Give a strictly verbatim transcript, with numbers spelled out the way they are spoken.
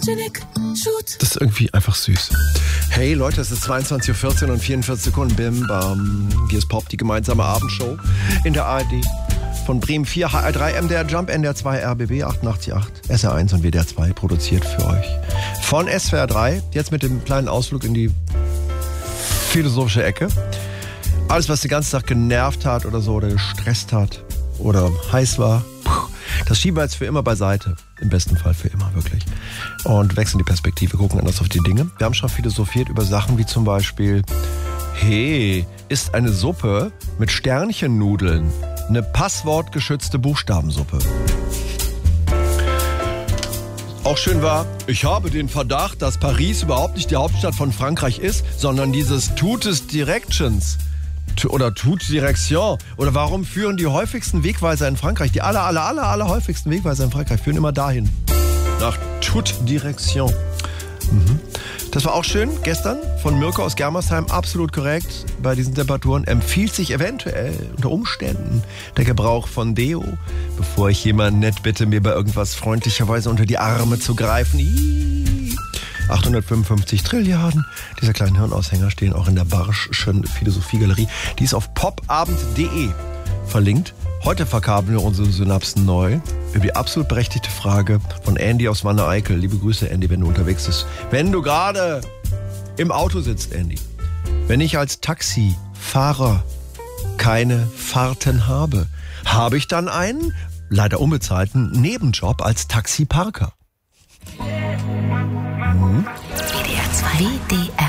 Das ist irgendwie einfach süß. Hey Leute, es ist zweiundzwanzig Uhr vierzehn und vierundvierzig Sekunden. Bim, bam. Hier ist Pop, die gemeinsame Abendshow in der A R D. Von Bremen vier, H R drei, M D R Jump, N D R zwei, R B B achtundachtzig Komma acht, S R eins und W D R zwei produziert für euch. Von S W R drei, jetzt mit dem kleinen Ausflug in die philosophische Ecke. Alles, was den ganzen Tag genervt hat oder so oder gestresst hat oder heiß war, das schieben wir jetzt für immer beiseite. Im besten Fall für immer, wirklich. Und wechseln die Perspektive, gucken anders auf die Dinge. Wir haben schon philosophiert über Sachen wie zum Beispiel, hey, ist eine Suppe mit Sternchennudeln eine passwortgeschützte Buchstabensuppe? Auch schön war, ich habe den Verdacht, dass Paris überhaupt nicht die Hauptstadt von Frankreich ist, sondern dieses Toutes Directions. Oder Toute Direction. Oder warum führen die häufigsten Wegweiser in Frankreich, die aller, aller, aller, aller häufigsten Wegweiser in Frankreich, führen immer dahin. Nach Toute Direction. Mhm. Das war auch schön gestern von Mirko aus Germersheim. Absolut korrekt. Bei diesen Temperaturen empfiehlt sich eventuell unter Umständen der Gebrauch von Deo, bevor ich jemanden nett bitte, mir bei irgendwas freundlicherweise unter die Arme zu greifen. Iiii. achthundertfünfundfünfzig Trilliarden dieser kleinen Hirnaushänger stehen auch in der Barschschen Philosophiegalerie. Die ist auf popabend punkt de verlinkt. Heute verkabeln wir unsere Synapsen neu über die absolut berechtigte Frage von Andy aus Wanne-Eickel. Liebe Grüße, Andy, wenn du unterwegs bist. Wenn du gerade im Auto sitzt, Andy. Wenn ich als Taxifahrer keine Fahrten habe, habe ich dann einen, leider unbezahlten, Nebenjob als Taxiparker? Hm? W D R zwei. W D